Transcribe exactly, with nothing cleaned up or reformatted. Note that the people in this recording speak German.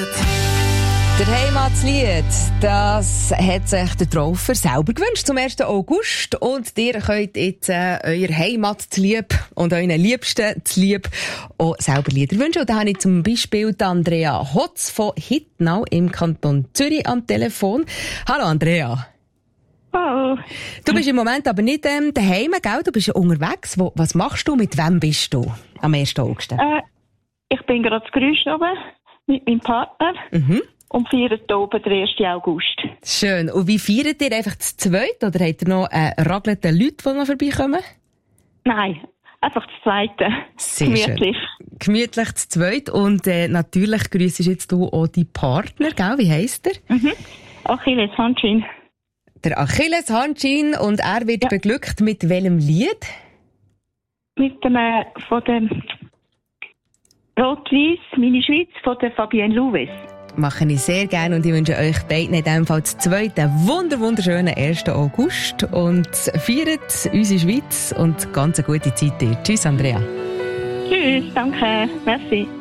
Der Heimatslied, das hat sich der Traufer selber gewünscht zum ersten August. Und ihr könnt jetzt äh, euer Heimat zu lieb und euren Liebsten zu lieb auch selber Lieder wünschen. Und da habe ich zum Beispiel die Andrea Hotz von Hittnau im Kanton Zürich am Telefon. Hallo Andrea. Hallo. Du bist im Moment aber nicht ähm, daheim, gell? Du bist ja unterwegs. Wo, was machst du? Mit wem bist du am ersten August? Äh, ich bin gerade zu Grüsch oben mit meinem Partner. Mhm. Und feiern hier oben den ersten August. Schön. Und wie feiert ihr? Einfach zu zweit? Oder habt ihr noch äh, ragelnde Leute, die noch vorbeikommen? Nein, einfach das Zweite. Sehr gemütlich. Schön. Gemütlich zu zweit. Und äh, natürlich grüssest jetzt du auch deinen Partner, gell? Wie heisst er? Mhm. Achilles Handschin. Der Achilles Handschin. Und er wird ja beglückt mit welchem Lied? Mit dem, äh, von dem Rot-Weiss, meine Schweiz, von der Fabienne Louwes. Mache ich sehr gerne und ich wünsche euch beiden in diesem Fall zu zweit einen wunder wunderschönen ersten August und feiert unsere Schweiz und ganz eine gute Zeit dir. Tschüss, Andrea. Tschüss, danke, merci.